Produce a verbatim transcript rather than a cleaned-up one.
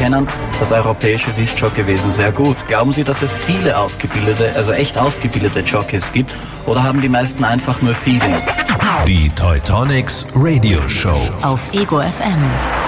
kennen das europäische Disc-Jockey-Wesen sehr gut. Glauben Sie, dass es viele ausgebildete, also echt ausgebildete Jockeys gibt? Oder haben die meisten einfach nur Feeling? Die Teutonics Radio Show auf Ego F M.